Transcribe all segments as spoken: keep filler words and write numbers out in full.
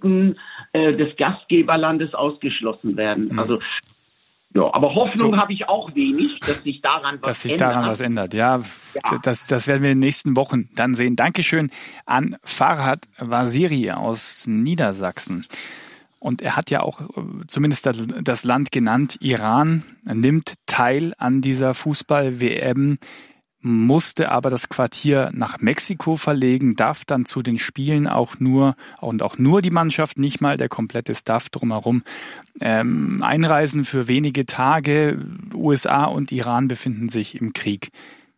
Truppen äh, des Gastgeberlandes ausgeschlossen werden. Mhm. Also ja, aber Hoffnung so, habe ich auch wenig, dass sich daran was dass sich ändert. daran was ändert. Ja, ja. Das, das werden wir in den nächsten Wochen dann sehen. Dankeschön an Farhad Waziri aus Niedersachsen. Und er hat ja auch zumindest das Land genannt, Iran nimmt teil an dieser Fußball-W M, musste aber das Quartier nach Mexiko verlegen, darf dann zu den Spielen auch nur, und auch nur die Mannschaft, nicht mal der komplette Staff drumherum, ähm, einreisen für wenige Tage. U S A und Iran befinden sich im Krieg.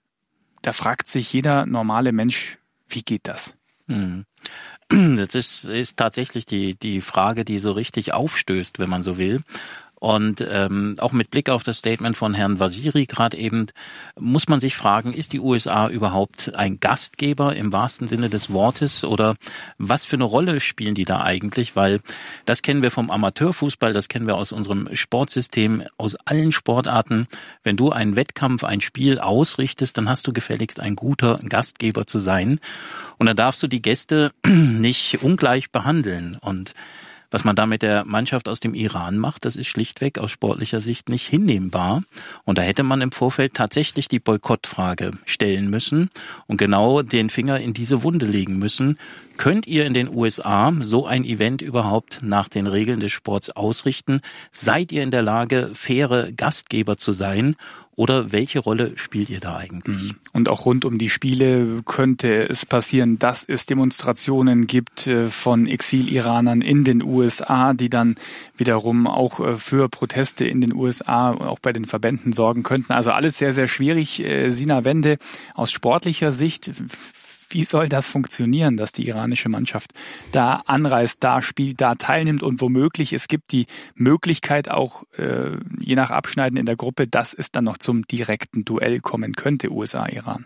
Da fragt sich jeder normale Mensch, wie geht das? Mhm. Das ist, ist tatsächlich die, die Frage, die so richtig aufstößt, wenn man so will. Und ähm, auch mit Blick auf das Statement von Herrn Waziri gerade eben, muss man sich fragen, ist die U S A überhaupt ein Gastgeber im wahrsten Sinne des Wortes oder was für eine Rolle spielen die da eigentlich? Weil das kennen wir vom Amateurfußball, das kennen wir aus unserem Sportsystem, aus allen Sportarten. Wenn du einen Wettkampf, ein Spiel ausrichtest, dann hast du gefälligst ein guter Gastgeber zu sein. Und dann darfst du die Gäste nicht ungleich behandeln. Und was man da mit der Mannschaft aus dem Iran macht, das ist schlichtweg aus sportlicher Sicht nicht hinnehmbar. Und da hätte man im Vorfeld tatsächlich die Boykottfrage stellen müssen und genau den Finger in diese Wunde legen müssen. Könnt ihr in den U S A so ein Event überhaupt nach den Regeln des Sports ausrichten? Seid ihr in der Lage, faire Gastgeber zu sein? Oder welche Rolle spielt ihr da eigentlich? Und auch rund um die Spiele könnte es passieren, dass es Demonstrationen gibt von Exil-Iranern in den U S A, die dann wiederum auch für Proteste in den U S A, auch bei den Verbänden sorgen könnten. Also alles sehr, sehr schwierig. Sina Wende, aus sportlicher Sicht, wie soll das funktionieren, dass die iranische Mannschaft da anreist, da spielt, da teilnimmt und womöglich, es gibt die Möglichkeit auch, äh, je nach Abschneiden in der Gruppe, dass es dann noch zum direkten Duell kommen könnte, U S A-Iran?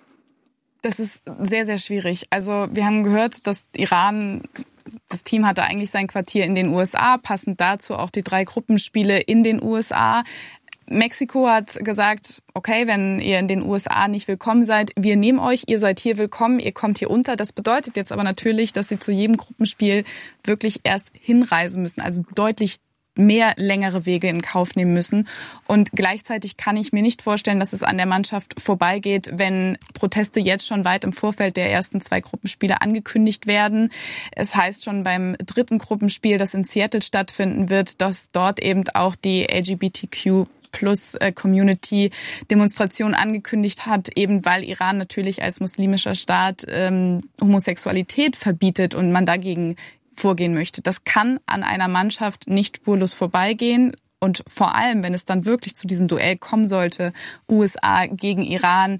Das ist sehr, sehr schwierig. Also wir haben gehört, dass Iran, das Team hatte eigentlich sein Quartier in den U S A, passend dazu auch die drei Gruppenspiele in den U S A. Mexiko hat gesagt, okay, wenn ihr in den U S A nicht willkommen seid, wir nehmen euch, ihr seid hier willkommen, ihr kommt hier unter. Das bedeutet jetzt aber natürlich, dass sie zu jedem Gruppenspiel wirklich erst hinreisen müssen, also deutlich mehr längere Wege in Kauf nehmen müssen. Und gleichzeitig kann ich mir nicht vorstellen, dass es an der Mannschaft vorbeigeht, wenn Proteste jetzt schon weit im Vorfeld der ersten zwei Gruppenspiele angekündigt werden. Es heißt schon beim dritten Gruppenspiel, das in Seattle stattfinden wird, dass dort eben auch die L G B T Q Plus Community Demonstration angekündigt hat, eben weil Iran natürlich als muslimischer Staat ähm, Homosexualität verbietet und man dagegen vorgehen möchte. Das kann an einer Mannschaft nicht spurlos vorbeigehen. Und vor allem, wenn es dann wirklich zu diesem Duell kommen sollte, U S A gegen Iran,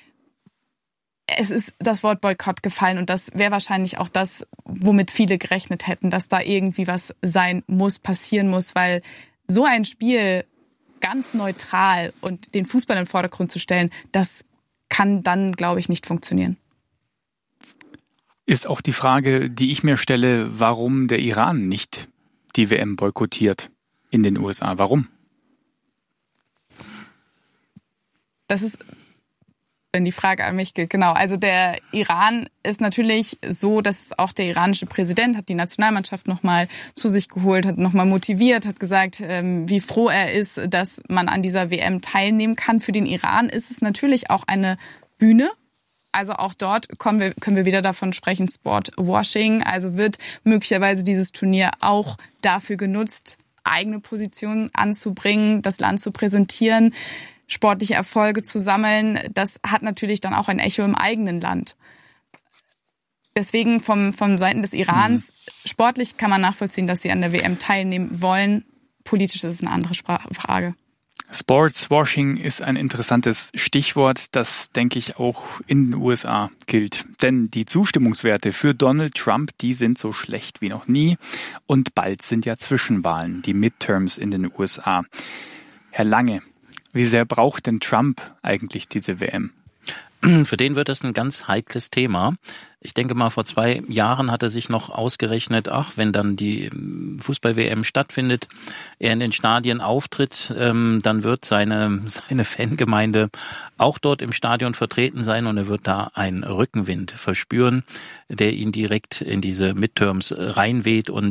es ist das Wort Boykott gefallen und das wäre wahrscheinlich auch das, womit viele gerechnet hätten, dass da irgendwie was sein muss, passieren muss, weil so ein Spiel ganz neutral und den Fußball in den Vordergrund zu stellen, das kann dann, glaube ich, nicht funktionieren. Ist auch die Frage, die ich mir stelle, warum der Iran nicht die W M boykottiert in den U S A. Warum? Das ist, wenn die Frage an mich geht, genau. Also der Iran ist natürlich so, dass auch der iranische Präsident hat die Nationalmannschaft nochmal zu sich geholt, hat nochmal motiviert, hat gesagt, wie froh er ist, dass man an dieser W M teilnehmen kann. Für den Iran ist es natürlich auch eine Bühne. Also auch dort kommen wir, können wir wieder davon sprechen, Sportwashing. Also wird möglicherweise dieses Turnier auch dafür genutzt, eigene Positionen anzubringen, das Land zu präsentieren, sportliche Erfolge zu sammeln. Das hat natürlich dann auch ein Echo im eigenen Land. Deswegen vom, von Seiten des Irans, mhm. sportlich kann man nachvollziehen, dass sie an der W M teilnehmen wollen. Politisch ist es eine andere Frage. Sportswashing ist ein interessantes Stichwort, das, denke ich, auch in den U S A gilt. Denn die Zustimmungswerte für Donald Trump, die sind so schlecht wie noch nie. Und bald sind ja Zwischenwahlen, die Midterms in den U S A. Herr Lange, wie sehr braucht denn Trump eigentlich diese W M? Für den wird das ein ganz heikles Thema. Ich denke mal, vor zwei Jahren hat er sich noch ausgerechnet, ach, wenn dann die Fußball-W M stattfindet, er in den Stadien auftritt, ähm, dann wird seine seine Fangemeinde auch dort im Stadion vertreten sein und er wird da einen Rückenwind verspüren, der ihn direkt in diese Midterms reinweht und